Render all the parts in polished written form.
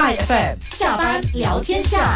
IFM 下班聊天下。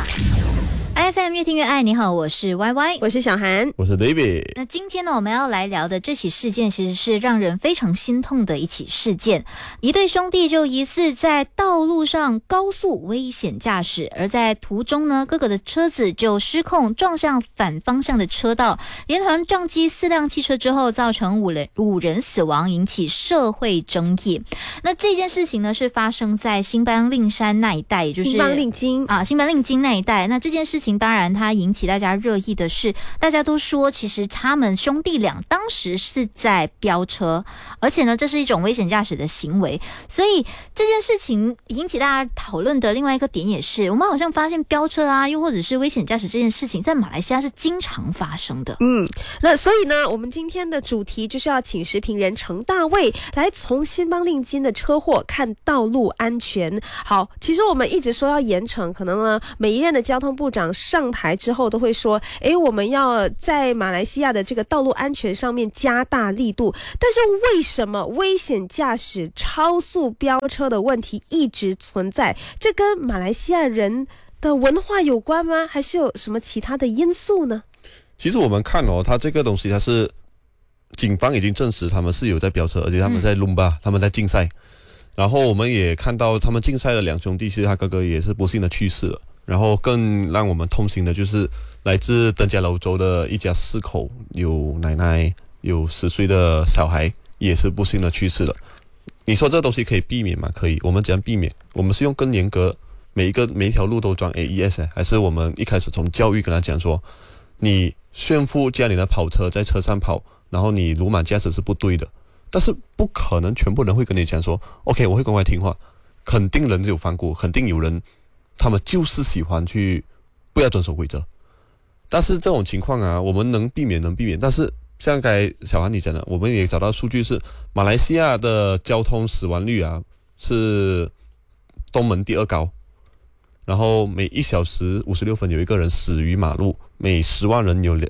IFM 越听越爱，你好，我是 YY， 我是小韩， 我是 David。 那今天呢，我们要来聊的这起事件，其实是让人非常心痛的一起事件。一对兄弟就疑似在道路上高速危险驾驶，而在途中呢，哥哥的车子就失控撞向反方向的车道，连环撞击4辆汽车之后，造成五人死亡，引起社会争议。那这件事情呢，是发生在新邦令山那一带，也就是新邦令津新邦令津那一带。那这件事情当然它引起大家热议的是，大家都说其实他们兄弟俩当时是在飙车，而且呢这是一种危险驾驶的行为，所以这件事情引起大家讨论的另外一个点也是，我们好像发现飙车啊，又或者是危险驾驶这件事情在马来西亚是经常发生的。 那所以呢，我们今天的主题就是要请时评人程大卫来从新邦令津的车祸看道路安全。好，其实我们一直说要严惩，可能呢每一任的交通部长上台之后都会说，我们要在马来西亚的这个道路安全上面加大力度。但是为什么危险驾驶、超速飙车的问题一直存在？这跟马来西亚人的文化有关吗？还是有什么其他的因素呢？ 其实我们看它这个东西，它是警方已经证实他们是有在飙车，而且他们在Lumba，他们在竞赛。然后我们也看到他们竞赛的两兄弟，其实他哥哥也是不幸的去世了。然后更让我们痛心的就是来自登嘉楼州的一家4口，有奶奶，有10岁的小孩，也是不幸的去世了。你说这东西可以避免吗？可以。我们怎样避免？我们是用更严格，每一条路都装 AES， 还是我们一开始从教育跟他讲说，你炫富家里的跑车在车上跑，然后你鲁莽驾驶是不对的。但是不可能全部人会跟你讲说 OK 我会乖乖听话，肯定人有反骨，肯定有人他们就是喜欢去不要遵守规则。但是这种情况啊，我们能避免，但是像刚才小韩你讲的，我们也找到数据是马来西亚的交通死亡率啊是东盟第2高，然后每1小时56分有一个人死于马路，每10万人有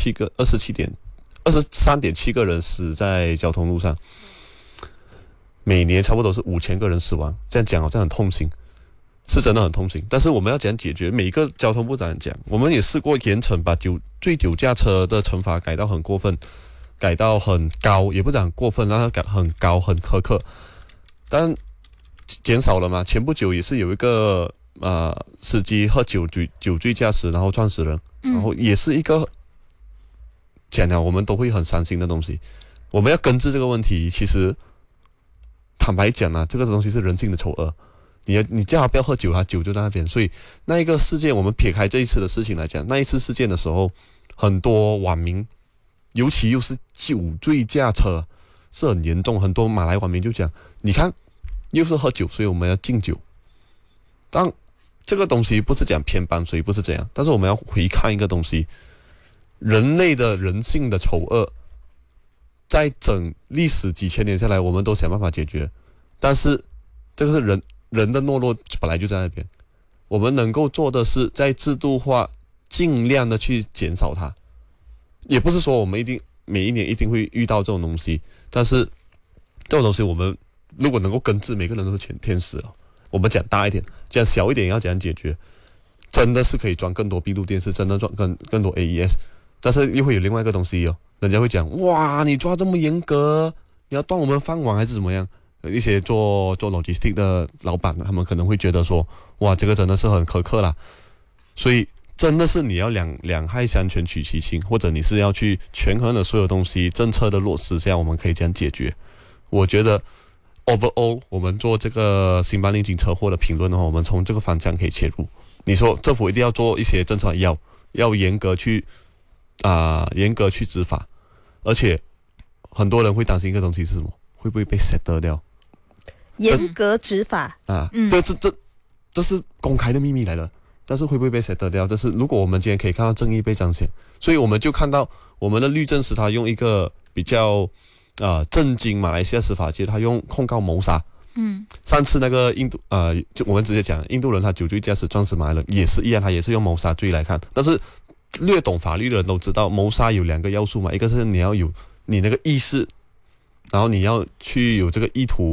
23.7个人死在交通路上，每年差不多是5000个人死亡。这样讲好像很痛心，是真的很痛心。但是我们要怎样解决？每一个交通部长讲，我们也试过严惩，把醉酒驾车的惩罚改到很过分，改到很高，也不是很过分，让它改很高很苛刻，但减少了嘛。前不久也是有一个司机喝酒醉驾驶，然后撞死人，然后也是一个讲了我们都会很伤心的东西。我们要根治这个问题，其实坦白讲啊，这个东西是人性的丑恶。你叫他不要喝酒，他酒就在那边。所以那一个事件，我们撇开这一次的事情来讲，那一次事件的时候，很多网民，尤其又是酒醉驾车，是很严重。很多马来网民就讲，你看又是喝酒，所以我们要禁酒。但这个东西不是讲偏帮谁，不是这样，但是我们要回看一个东西，人类的人性的丑恶，在整历史几千年下来，我们都想办法解决，但是这个是人的懦弱本来就在那边。我们能够做的是在制度化尽量的去减少它，也不是说我们每一年一定会遇到这种东西，但是这种东西我们如果能够根治，每个人都是天使了。我们讲大一点，讲小一点要怎样解决？真的是可以装更多闭路电视，真的装更多 AES， 但是又会有另外一个东西人家会讲，哇，你抓这么严格，你要断我们饭碗还是怎么样？一些做 logistic 的老板，他们可能会觉得说，哇，这个真的是很苛刻啦。所以真的是你要两害相权取其轻，或者你是要去权衡的所有东西，政策的落实下，我们可以这样解决。我觉得 overall 我们做这个新邦令津车祸的评论的话，我们从这个方向可以切入。你说政府一定要做一些政策，要严格去执法，而且很多人会担心一个东西是什么？会不会被 settle 掉？ 严格执法这是公开的秘密来的，但是会不会被 settle 掉？但是如果我们今天可以看到正义被彰显，所以我们就看到我们的律政司他用一个比较震惊马来西亚司法界，他用控告谋杀。上次那个就我们直接讲印度人他酒醉驾驶撞死马来人也是一样，他也是用谋杀罪来看。但是略懂法律的人都知道，谋杀有2个要素嘛，一个是你要有你那个意识，然后你要去有这个意图，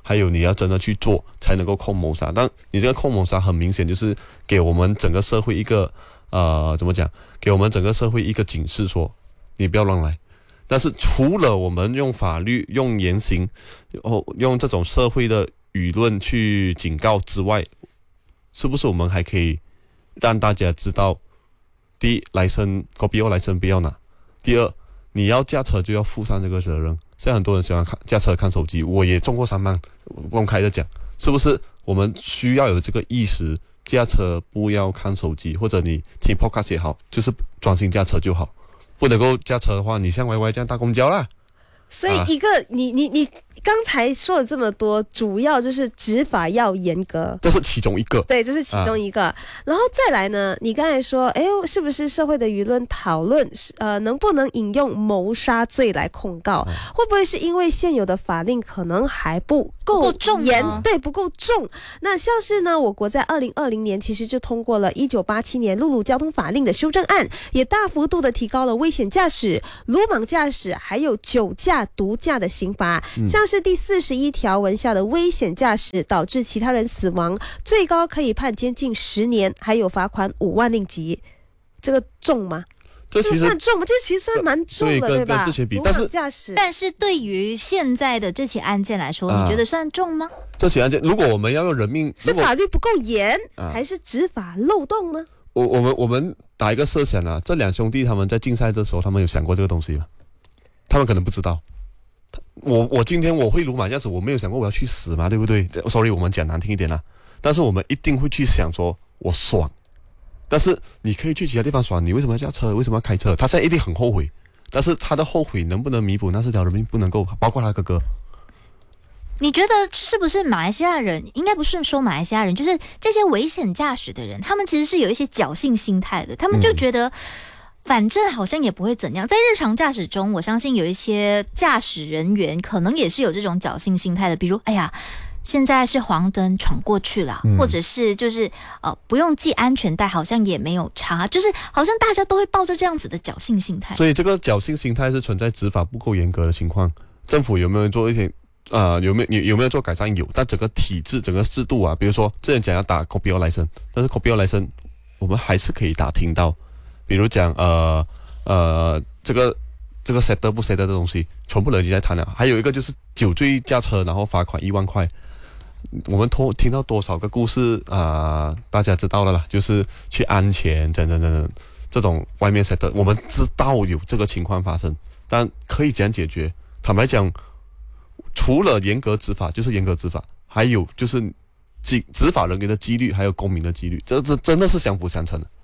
还有你要真的去做才能够控谋杀。但你这个控谋杀很明显就是给我们整个社会一个怎么讲？给我们整个社会一个警示说，你不要乱来。但是除了我们用法律、用言行、用这种社会的舆论去警告之外，是不是我们还可以让大家知道，第一，国标来生不要拿；第二，你要驾车就要负上这个责任。现在很多人喜欢驾车看手机，我也中过3棒，公开的讲，是不是我们需要有这个意识？驾车不要看手机，或者你听 podcast 也好，就是专心驾车就好。不能够驾车的话，你像 YY 这样搭公交啦。 所以一个你刚才说了这么多，主要就是执法要严格， 这是其中一个。 对，这是其中一个。然后再来呢，你刚才说，是不是社会的舆论讨论能不能引用谋杀罪来控告？会不会是因为现有的法令可能还不够严？对，不够重。那像是呢，我国在2020年其实就通过了1987年陆路交通法令的修正案，也大幅度的提高了危险驾驶、鲁莽驾驶还有酒驾、毒驾的刑罚。像是第41条文下的危险驾驶导致其他人死亡，最高可以判监禁10年，还有罚款5万令吉。这个重吗？ 这其实算重吗？这其实算蛮重的，对吧？ 跟之前比， 但是对于现在的这起案件来说，你觉得算重吗？ 这起案件，如果我们要用人命， 是法律不够严，还是执法漏洞呢？ 我们打一个设想啊，这2兄弟他们在竞赛的时候，他们有想过这个东西吗？他们可能不知道。我今天我会鲁莽驾驶，我没有想过我要去死嘛，对不对 ？Sorry， 我们讲难听一点啦，但是我们一定会去想说，我爽。但是你可以去其他地方爽，你为什么要驾车？为什么要开车？他现在一定很后悔，但是他的后悔能不能弥补那4条人命？不能够，包括他哥哥。 你觉得是不是马来西亚人？应该不是说马来西亚人，就是这些危险驾驶的人，他们其实是有一些侥幸心态的，他们就觉得。反正好像也不会怎样，在日常驾驶中，我相信有一些驾驶人员可能也是有这种侥幸心态的，比如，哎呀，现在是黄灯闯过去了，或者是就是不用系安全带，好像也没有差，就是好像大家都会抱着这样子的侥幸心态。 所以这个侥幸心态是存在执法不够严格的情况，政府有没有做一些有没有做改善？有，但整个体制、整个制度啊，比如说之前讲要打 copy 来生，但是 copy 来生我们还是可以打听到。比如讲这个 set 不 set 的东西，全部人已经在谈了。还有一个就是酒醉驾车，然后罚款1万块。我们听到多少个故事大家知道了啦，就是去安全等这种外面 set 我们知道有这个情况发生，但可以怎样解决？坦白讲，除了严格执法，就是严格执法，还有就是执法人员的纪律，还有公民的纪律，这真的是相辅相成的。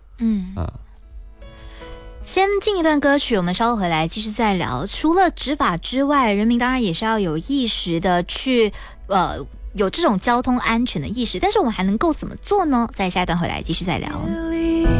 先进一段歌曲，我们稍后回来继续再聊。除了执法之外，人民当然也是要有意识的去有这种交通安全的意识，但是我们还能够怎么做呢？在下一段回来继续再聊。